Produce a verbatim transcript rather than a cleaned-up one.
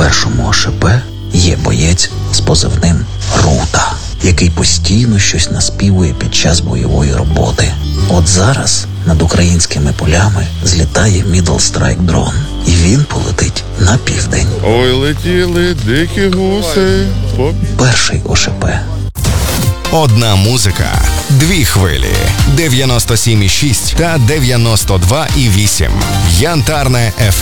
першому ОШП є боєць з позивним Рута, який постійно щось наспівує під час бойової роботи. От зараз над українськими полями злітає Middle Strike дрон, і він полетить на південь. Ой, летіли дикі гуси. По... Перший ОШП. Одна музика, дві хвилі, дев'яносто сім і шість та дев'яносто два і вісім. Янтарне еф